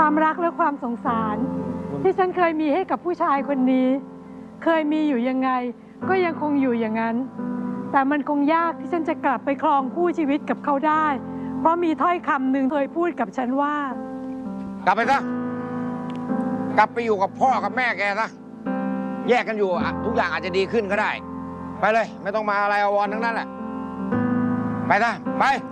ความรักและความสงสารที่ฉันเคยมีให้กับผู้ชายคนนี้เคยมีอยู่ยังไงก็ยังคงอยู่อย่างนั้นแต่มันคงยากที่ฉันจะกลับไปครองคู่ชีวิตกับเขาได้เพราะมีถ้อยคำหนึ่งเคยพูดกับฉันว่ากลับไปซะกลับไปอยู่กับพ่อกับแม่แกซะแยกกันอยู่ทุกอย่างอาจจะดีขึ้นก็ได้ไปเลยไม่ต้องมาอะไรอาวรณ์ทั้งนั้นแหละไปซะไป